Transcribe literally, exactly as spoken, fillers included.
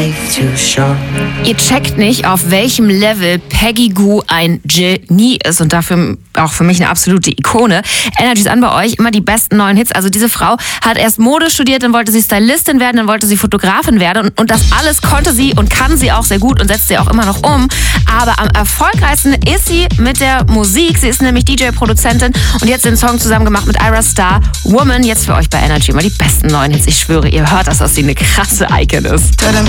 life too short. Ihr checkt nicht, auf welchem Level Peggy Gou ein Genie ist und dafür auch für mich eine absolute Ikone. Energy ist an bei euch, immer die besten neuen Hits. Also diese Frau hat erst Mode studiert, dann wollte sie Stylistin werden, dann wollte sie Fotografin werden und, und das alles konnte sie und kann sie auch sehr gut und setzt sie auch immer noch um. Aber am erfolgreichsten ist sie mit der Musik. Sie ist nämlich D J-Produzentin und jetzt den Song zusammen gemacht mit Ayra Starr, Woman. Jetzt für euch bei Energy immer die besten neuen Hits. Ich schwöre, ihr hört, dass das sie eine krasse Icon ist.